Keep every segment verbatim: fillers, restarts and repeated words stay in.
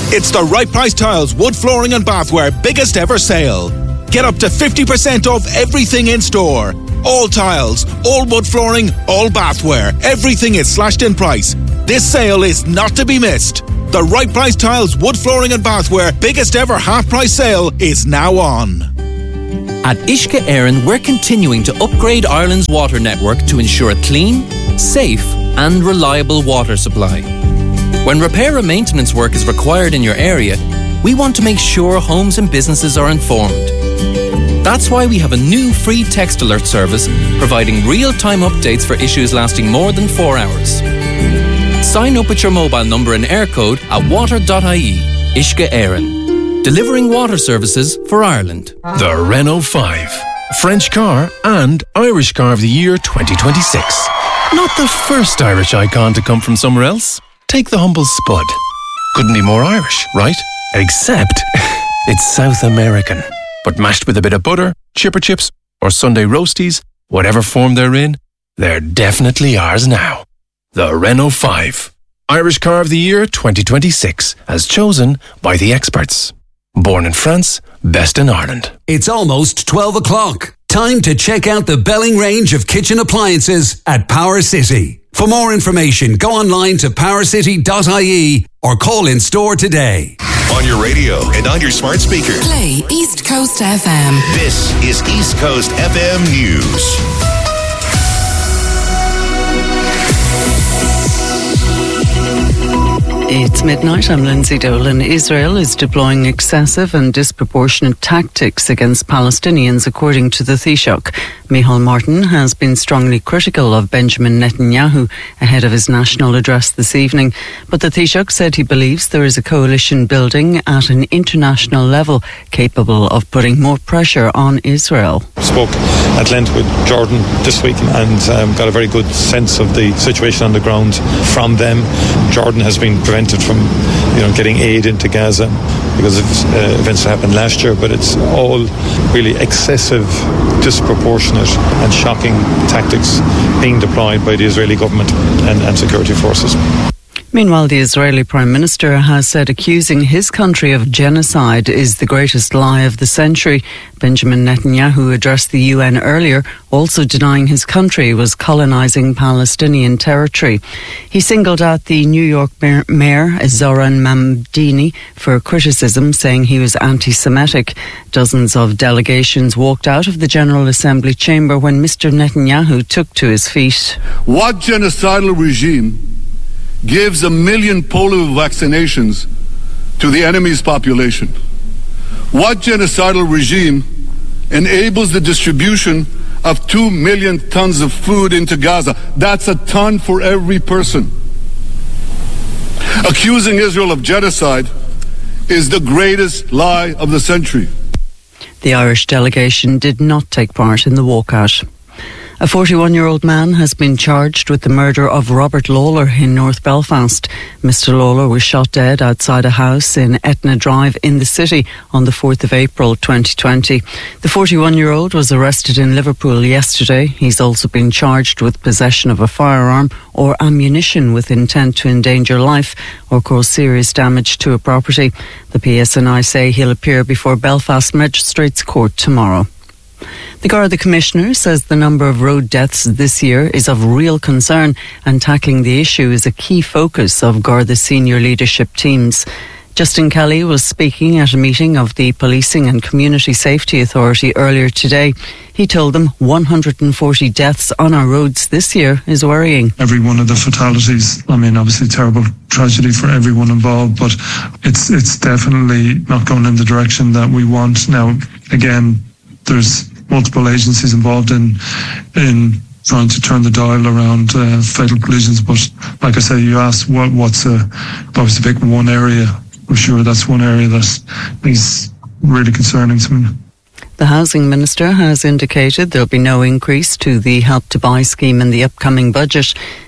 It's the Right Price Tiles wood flooring and bathware biggest ever sale. Get up to fifty percent off everything in store. All tiles, all wood flooring, all bathware. Everything is slashed in price. This sale is not to be missed. The Right Price Tiles wood flooring and bathware biggest ever half price sale is now on. At Uisce Éireann, we're continuing to upgrade Ireland's water network to ensure a clean, safe and reliable water supply. When repair and maintenance work is required in your area, we want to make sure homes and businesses are informed. That's why we have a new free text alert service providing real-time updates for issues lasting more than four hours. Sign up with your mobile number and air code at water dot I E. Uisce Éireann. Delivering water services for Ireland. The Renault five. French car and Irish Car of the Year twenty twenty-six. Not the first Irish icon to come from somewhere else. Take the humble Spud. Couldn't be more Irish, right? Except it's South American. But mashed with a bit of butter, chipper chips, or Sunday roasties, whatever form they're in, they're definitely ours now. The Renault five. Irish Car of the Year twenty twenty-six, as chosen by the experts. Born in France, best in Ireland. It's almost twelve o'clock. Time to check out the Belling range of kitchen appliances at Power City. For more information, go online to power city dot I E or call in store today. On your radio and on your smart speaker. Play East Coast F M. This is East Coast F M News. It's midnight. I'm Lindsay Dolan. Israel is deploying excessive and disproportionate tactics against Palestinians, according to the Taoiseach. Micheál Martin has been strongly critical of Benjamin Netanyahu ahead of his national address this evening. But the Taoiseach said he believes there is a coalition building at an international level capable of putting more pressure on Israel. Spoke at length with Jordan this week and um, got a very good sense of the situation on the ground from them. Jordan has been prevented from, you know, getting aid into Gaza because of uh, events that happened last year, but it's all really excessive, disproportionate and shocking tactics being deployed by the Israeli government and, and security forces. Meanwhile, the Israeli Prime Minister has said accusing his country of genocide is the greatest lie of the century. Benjamin Netanyahu addressed the U N earlier, also denying his country was colonising Palestinian territory. He singled out the New York Mayor, Zoran Mamdani, for criticism, saying he was anti-Semitic. Dozens of delegations walked out of the General Assembly chamber when Mister Netanyahu took to his feet. What genocidal regime gives a million polio vaccinations to the enemy's population? What genocidal regime enables the distribution of two million tons of food into Gaza? That's a ton for every person. Accusing Israel of genocide is the greatest lie of the century. The Irish delegation did not take part in the walkout. A forty-one-year-old man has been charged with the murder of Robert Lawler in North Belfast. Mister Lawler was shot dead outside a house in Etna Drive in the city on the fourth of April twenty twenty. The forty-one-year-old was arrested in Liverpool yesterday. He's also been charged with possession of a firearm or ammunition with intent to endanger life or cause serious damage to a property. The P S N I say he'll appear before Belfast Magistrates Court tomorrow. The Garda Commissioner says the number of road deaths this year is of real concern and tackling the issue is a key focus of Garda senior leadership teams. Justin Kelly was speaking at a meeting of the Policing and Community Safety Authority earlier today. He told them one hundred forty deaths on our roads this year is worrying. Every one of the fatalities, I mean, obviously terrible tragedy for everyone involved, but it's it's definitely not going in the direction that we want. Now, again, there's multiple agencies involved in in trying to turn the dial around uh, fatal collisions, but like I say, you asked what what's a, if I was to pick one area, I'm sure that's one area that is really concerning to me. The Housing Minister has indicated there'll be no increase to the Help to Buy scheme in the upcoming budget.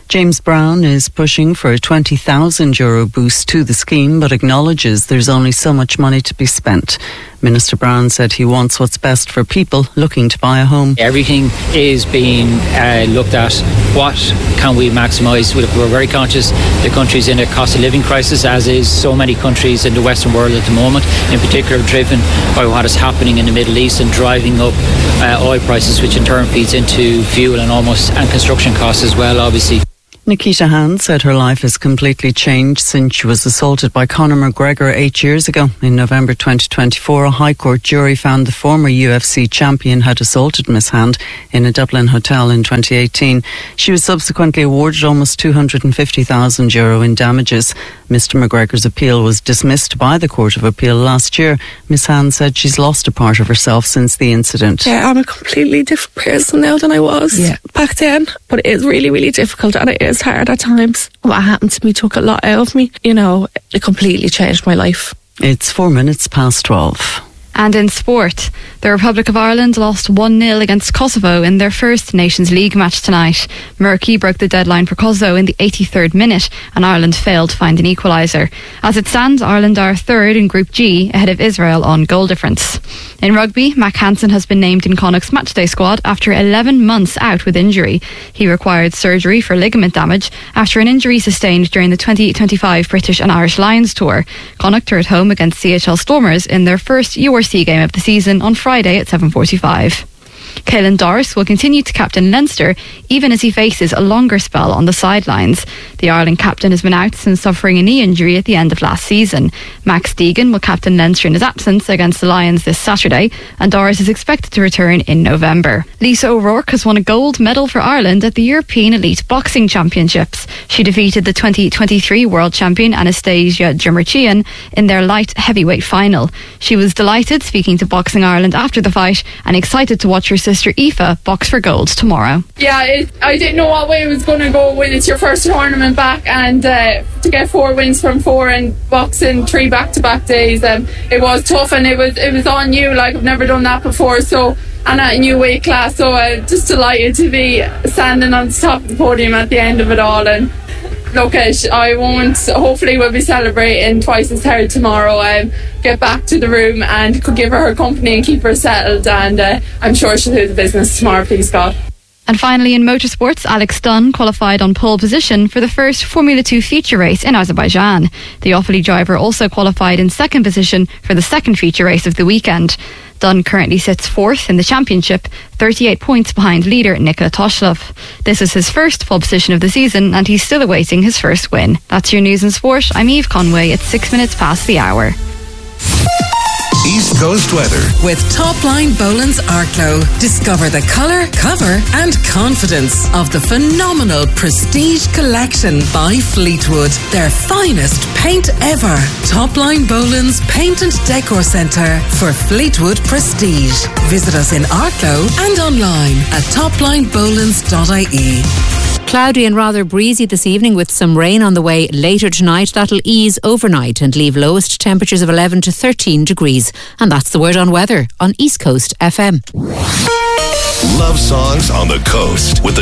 James Brown is pushing for a twenty thousand euro boost to the scheme, but acknowledges there's only so much money to be spent. Minister Brown said he wants what's best for people looking to buy a home. Everything is being uh, looked at. What can we maximise? We're very conscious the country's in a cost of living crisis, as is so many countries in the Western world at the moment, in particular driven by what is happening in the Middle East and driving up uh, oil prices, which in turn feeds into fuel and almost and construction costs as well, obviously. Nikita Hand said her life has completely changed since she was assaulted by Conor McGregor eight years ago. In November twenty twenty-four, a High Court jury found the former U F C champion had assaulted Miss Hand in a Dublin hotel in twenty eighteen. She was subsequently awarded almost two hundred fifty thousand euro in damages. Mister McGregor's appeal was dismissed by the Court of Appeal last year. Miss Hand said she's lost a part of herself since the incident. Yeah, I'm a completely different person now than I was yeah. back then. But it is really, really difficult, and it is hard at times. What happened to me took a lot out of me. You know, it completely changed my life. It's four minutes past twelve. And in sport, the Republic of Ireland lost one nil against Kosovo in their first Nations League match tonight. Murky broke the deadline for Kosovo in the eighty-third minute, and Ireland failed to find an equaliser. As it stands, Ireland are third in Group G, ahead of Israel on goal difference. In rugby, Mac Hansen has been named in Connacht's matchday squad after eleven months out with injury. He required surgery for ligament damage after an injury sustained during the twenty twenty-five British and Irish Lions tour. Connacht are at home against C H L Stormers in their first U R C game of the season on Friday at seven forty-five. Caelan Doris will continue to captain Leinster even as he faces a longer spell on the sidelines. The Ireland captain has been out since suffering a knee injury at the end of last season. Max Deegan will captain Leinster in his absence against the Lions this Saturday, and Doris is expected to return in November. Lisa O'Rourke has won a gold medal for Ireland at the European Elite Boxing Championships. She defeated the twenty twenty-three world champion Anastasia Jumurchian in their light heavyweight final. She was delighted speaking to Boxing Ireland after the fight and excited to watch her sister Aoife box for gold tomorrow. Yeah, it, I didn't know what way it was going to go when it's your first tournament back, and uh, to get four wins from four and boxing three back-to-back days, um, it was tough, and it was it was on you. Like, I've never done that before, so and at a new weight class, so I'm uh, just delighted to be standing on the top of the podium at the end of it all. And look, I won't, hopefully we'll be celebrating twice as hard tomorrow. Um, get back to the room and could give her her company and keep her settled, and uh, I'm sure she'll do the business tomorrow, please God. And finally, in motorsports, Alex Dunn qualified on pole position for the first Formula two feature race in Azerbaijan. The Offaly driver also qualified in second position for the second feature race of the weekend. Dunn currently sits fourth in the championship, thirty-eight points behind leader Nikola Toshilov. This is his first pole position of the season, and he's still awaiting his first win. That's your news and sport. I'm Eve Conway. It's six minutes past the hour. East Coast weather with Topline Boland's Arklow. Discover the colour, cover and confidence of the phenomenal Prestige Collection by Fleetwood. Their finest paint ever. Topline Boland's Paint and Decor Centre for Fleetwood Prestige. Visit us in Arklow and online at topline bolands dot I E. Cloudy and rather breezy this evening with some rain on the way later tonight. That'll ease overnight and leave lowest temperatures of eleven to thirteen degrees. And that's the word on weather on East Coast F M. Love songs on the coast with the